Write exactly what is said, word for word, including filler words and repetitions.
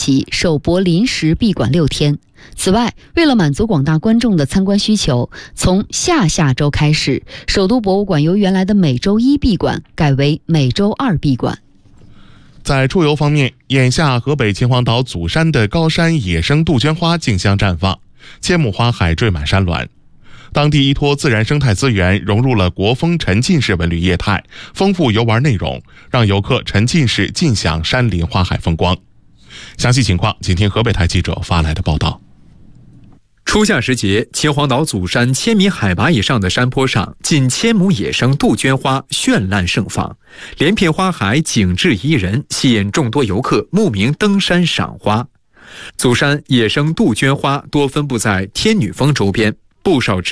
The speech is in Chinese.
起首博临时闭馆六天。此外，为了满足广大观众的参观需求，从下下周开始，首都博物馆由原来的每周一闭馆改为每周二闭馆。 在出游方面，眼下河北秦皇岛祖山的高山野生杜鹃花竞相绽放，千亩花海缀满山峦。当地依托自然生态资源，融入了国风沉浸式文旅业态，丰富游玩内容，让游客沉浸式尽享山林花海风光。详细情况，请听河北台记者发来的报道。 初夏时节，秦皇岛祖山千米海拔以上的山坡上，近千亩野生杜鹃花绚烂盛放，连片花海景致宜人，吸引众多游客慕名登山赏花。祖山野生杜鹃花多分布在天女峰周边，不少植